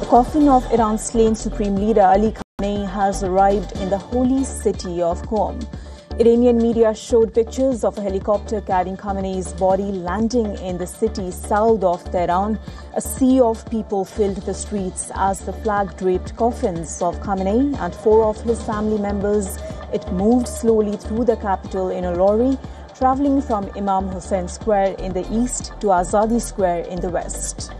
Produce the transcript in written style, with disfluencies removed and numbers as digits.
coffin of Iran's slain Supreme Leader Ali Khamenei has arrived in the holy city of Qom. Iranian media showed pictures of a helicopter carrying Khamenei's body landing in the city south of Tehran. A sea of people filled the streets as the flag-draped coffins of Khamenei and 4 of his family members. It moved slowly through the capital in a lorry, travelling from Imam Hussein Square in the east to Azadi Square in the west.